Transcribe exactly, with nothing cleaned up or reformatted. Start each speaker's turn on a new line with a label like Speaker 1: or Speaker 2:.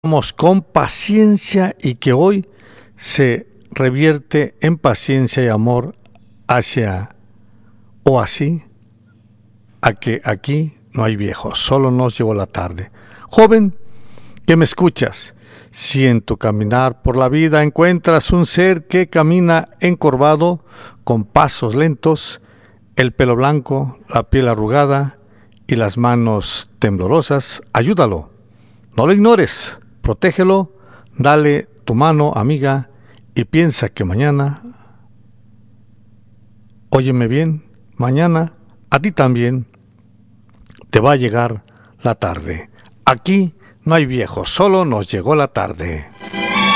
Speaker 1: Vamos con paciencia y que hoy se revierte en paciencia y amor hacia o así a que aquí no hay viejos, solo nos llegó la tarde. Joven, que me escuchas, si en tu caminar por la vida encuentras un ser que camina encorvado, con pasos lentos, el pelo blanco, la piel arrugada y las manos temblorosas, ayúdalo, no lo ignores. Protégelo, dale tu mano, amiga, y piensa que mañana, óyeme bien, mañana a ti también te va a llegar la tarde. Aquí no hay viejos, solo nos llegó la tarde.